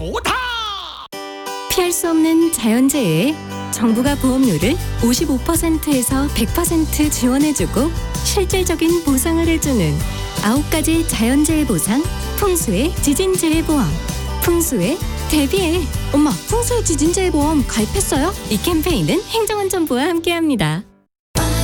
좋다. 피할 수 없는 자연재해에 정부가 보험료를 55%에서 100% 지원해주고 실질적인 보상을 해주는 9가지 자연재해 보상, 풍수의 지진재해보험. 풍수에 대비해. 엄마, 풍수의 지진재해보험 가입했어요? 이 캠페인은 행정안전부와 함께합니다.